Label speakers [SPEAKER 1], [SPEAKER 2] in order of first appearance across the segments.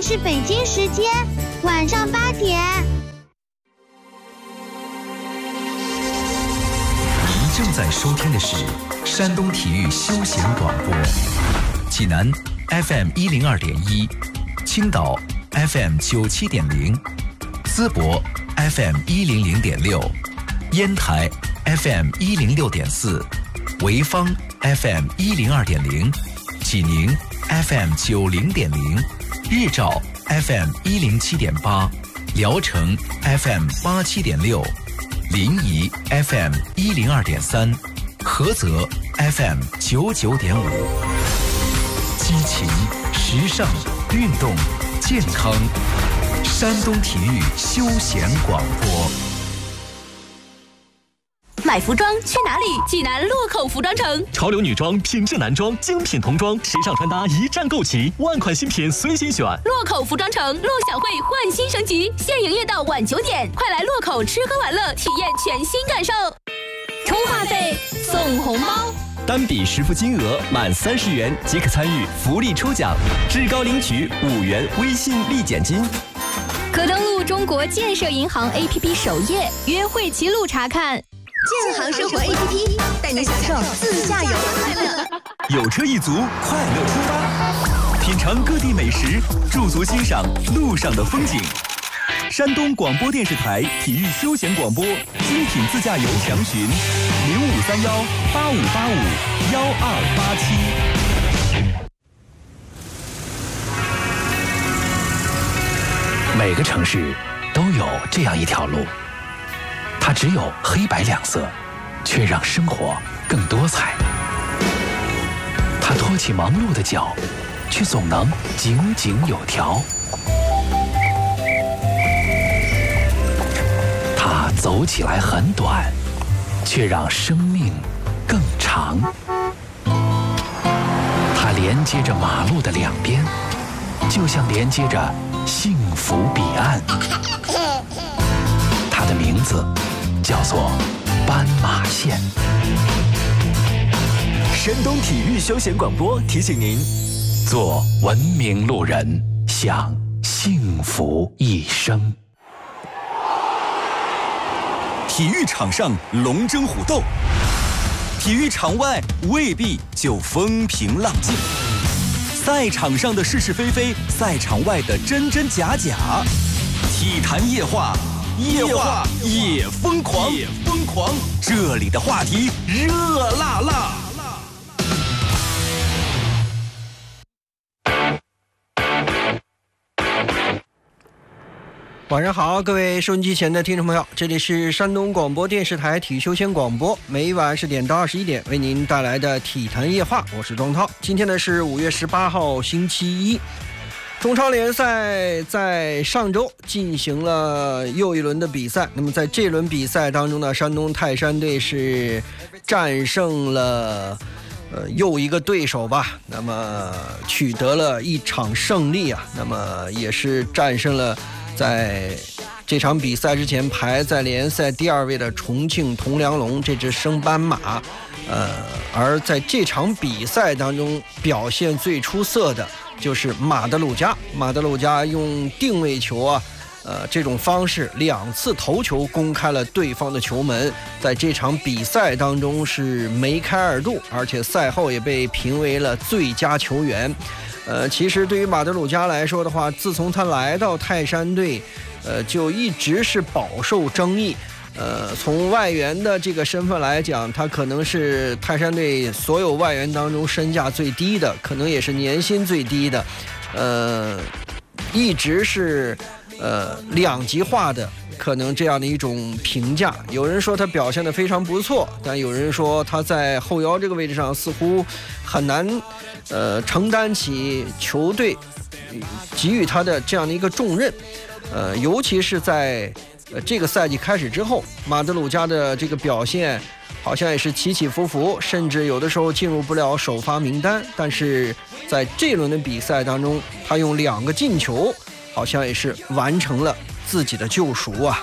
[SPEAKER 1] 是北京时间晚上8点。
[SPEAKER 2] 您正在收听的是山东体育休闲广播，济南 FM 102.1，青岛 FM 97.0，淄博 FM 100.6，烟台 FM 106.4，潍坊 FM 102.0，济宁 FM 90.0，日照 FM 107.8，聊城 FM 87.6，临沂 FM 102.3，菏泽 FM 99.5。激情、时尚、运动、健康，山东体育休闲广播。
[SPEAKER 3] 买服装去哪里？济南洛口服装城，
[SPEAKER 4] 潮流女装、品质男装、精品童装、时尚穿搭一站购齐，万款新品随心选。
[SPEAKER 3] 洛口服装城陆小慧焕新升级，现营业到晚9点，快来洛口吃喝玩乐，体验全新感受。充话费送红包，
[SPEAKER 4] 单笔实付金额满30元即可参与福利抽奖，至高领取5元微信立减金。
[SPEAKER 3] 可登录中国建设银行 APP 首页，约会齐路查看。
[SPEAKER 5] 建行生活 APP 带您享受自驾游的快乐。
[SPEAKER 4] 有车一族，快乐出发，品尝各地美食，驻足欣赏路上的风景。山东广播电视台体育休闲广播精品自驾游详询0531-8585-1287。
[SPEAKER 2] 每个城市都有这样一条路，它只有黑白两色，却让生活更多彩。它托起忙碌的脚，却总能井井有条。它走起来很短，却让生命更长。它连接着马路的两边，就像连接着幸福彼岸。它的名字叫做斑马线。
[SPEAKER 4] 山东体育休闲广播提醒您：
[SPEAKER 2] 做文明路人，享幸福一生。
[SPEAKER 4] 体育场上龙争虎斗，体育场外未必就风平浪静。赛场上的是是非非，赛场外的真真假假。体坛夜话，夜话也疯狂，也疯狂。这里的话题热辣辣。
[SPEAKER 6] 晚上好，各位收音机前的听众朋友，这里是山东广播电视台体育休闲广播，每晚10点到21点为您带来的体坛夜话，我是庄涛。今天呢是5月18号星期一，中超联赛在上周进行了又一轮的比赛。那么在这轮比赛当中呢，山东泰山队是战胜了又一个对手吧，那么取得了一场胜利啊，那么也是战胜了在这场比赛之前排在联赛第2位的重庆铜梁龙这支升班马，而在这场比赛当中表现最出色的就是马德鲁加。马德鲁加用定位球啊，这种方式2次头球攻开了对方的球门，在这场比赛当中是梅开2度，而且赛后也被评为了最佳球员。其实对于马德鲁加来说的话，自从他来到泰山队，就一直是饱受争议。从外援的这个身份来讲，他可能是泰山队所有外援当中身价最低的，可能也是年薪最低的。一直是两极化的，可能这样的一种评价。有人说他表现得非常不错，但有人说他在后腰这个位置上似乎很难承担起球队给予他的这样的一个重任。尤其是在这个赛季开始之后，马德鲁加的这个表现好像也是起起伏伏，甚至有的时候进入不了首发名单。但是在这轮的比赛当中，他用2个进球好像也是完成了自己的救赎啊。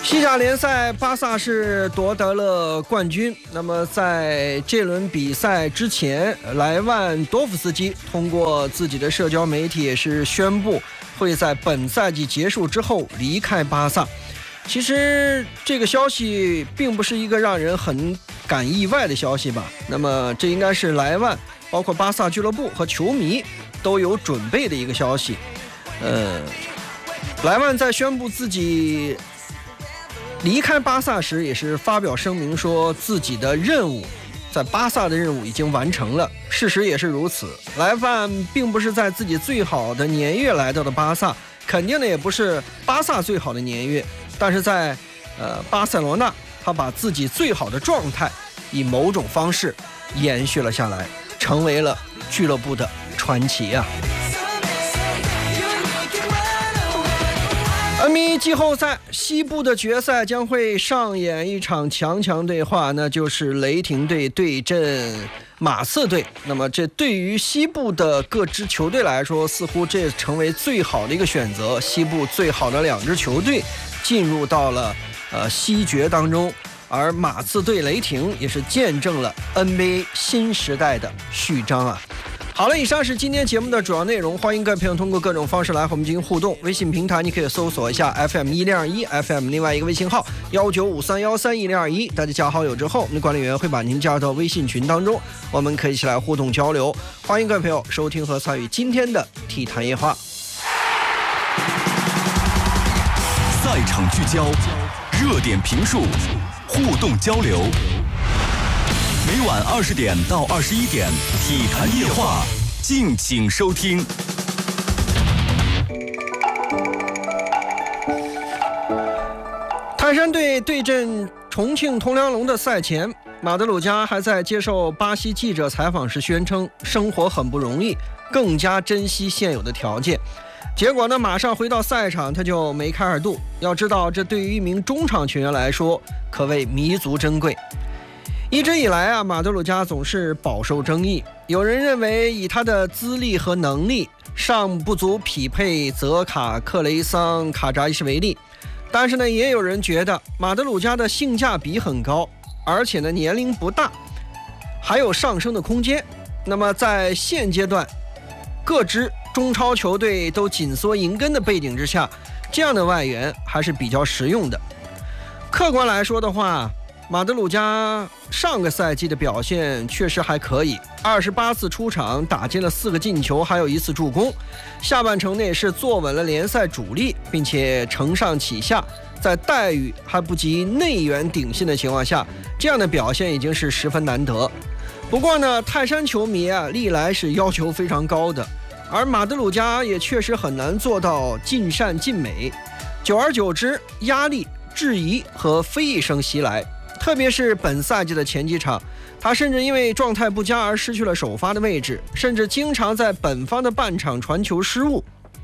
[SPEAKER 6] 西甲联赛，巴萨是夺得了冠军。那么在这轮比赛之前，莱万多夫斯基通过自己的社交媒体也是宣布会在本赛季结束之后离开巴萨。其实这个消息并不是一个让人很感意外的消息吧？那么这应该是莱万，包括巴萨俱乐部和球迷都有准备的一个消息。莱万在宣布自己离开巴萨时也是发表声明说自己的任务，在巴萨的任务已经完成了。事实也是如此，莱万并不是在自己最好的年月来到的巴萨，肯定的也不是巴萨最好的年月，但是在巴塞罗那，他把自己最好的状态以某种方式延续了下来，成为了俱乐部的传奇啊。NBA 季后赛西部的决赛将会上演一场强强对话，那就是雷霆队对阵马刺队。那么这对于西部的各支球队来说，似乎这成为最好的一个选择。西部最好的两支球队进入到了西决当中，而马刺队雷霆也是见证了 NBA 新时代的序章啊。好了，以上是今天节目的主要内容，欢迎各位朋友通过各种方式来和我们进行互动。微信平台你可以搜索一下 FM1021 FM 另外一个微信号19531311021，大家加好友之后，我们的管理员会把您加到微信群当中，我们可以一起来互动交流。欢迎各位朋友收听和参与今天的体坛夜话。
[SPEAKER 4] 赛场聚焦，热点评述，互动交流。每晚20点到21点，体坛夜话，敬请收听。
[SPEAKER 6] 泰山队对阵重庆铜梁龙的赛前，马德鲁加还在接受巴西记者采访时宣称，生活很不容易，更加珍惜现有的条件。结果呢，马上回到赛场他就梅开二度。要知道，这对于一名中场球员来说，可谓弥足珍贵。一直以来啊，马德鲁加总是饱受争议。有人认为以他的资历和能力尚不足匹配泽卡、克雷桑、卡扎伊什维利，但是呢，也有人觉得马德鲁加的性价比很高，而且呢年龄不大，还有上升的空间。那么在现阶段各支中超球队都紧缩银根的背景之下，这样的外援还是比较实用的。客观来说的话，马德鲁加上个赛季的表现确实还可以，28次出场打进了4个进球，还有1次助攻。下半程内是坐稳了联赛主力，并且承上启下，在待遇还不及内援顶薪的情况下，这样的表现已经是十分难得。不过呢，泰山球迷啊，历来是要求非常高的，而马德鲁加也确实很难做到尽善尽美。久而久之，压力、质疑和非议声袭来。特别是本赛季的前几场，他甚至因为状态不佳而失去了首发的位置，甚至经常在本方的半场传球失误。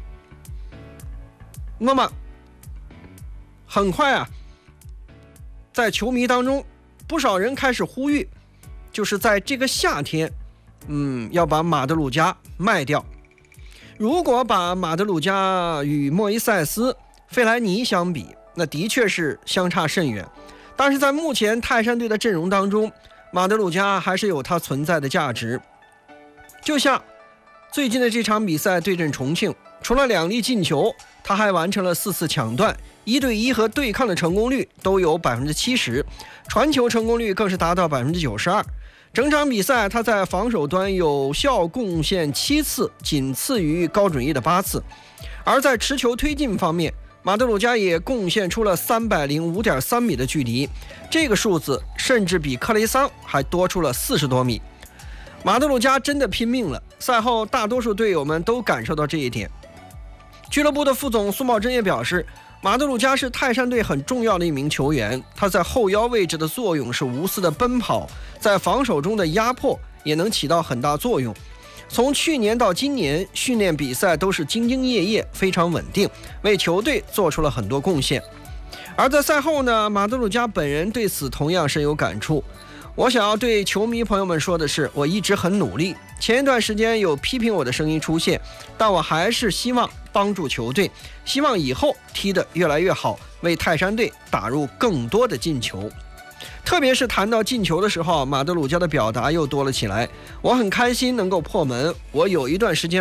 [SPEAKER 6] 那么很快啊，在球迷当中，不少人开始呼吁，就是在这个夏天，要把马德鲁加卖掉。如果把马德鲁加与莫伊塞斯、费莱尼相比，那的确是相差甚远。但是在目前泰山队的阵容当中，马德鲁加还是有他存在的价值。就像最近的这场比赛对阵重庆，除了2粒进球，他还完成了4次抢断，1对1和对抗的成功率都有 70%， 传球成功率更是达到 92%。 整场比赛他在防守端有效贡献7次，仅次于高准翼的8次。而在持球推进方面，马德鲁加也贡献出了305.3米的距离，这个数字甚至比克雷桑还多出了40多米。马德鲁加真的拼命了，赛后大多数队友们都感受到这一点。俱乐部的副总苏茂贞也表示，马德鲁加是泰山队很重要的一名球员，他在后腰位置的作用是无私的奔跑，在防守中的压迫也能起到很大作用。从去年到今年，训练比赛都是兢兢业业，非常稳定，为球队做出了很多贡献。而在赛后呢，马德鲁加本人对此同样深有感触。我想要对球迷朋友们说的是，我一直很努力，前一段时间有批评我的声音出现，但我还是希望帮助球队，希望以后踢得越来越好， 为泰山队打入更多的进球。特别是谈到进球的时候，马德鲁加的表达又多了起来。我很开心能够破门，我有一段时间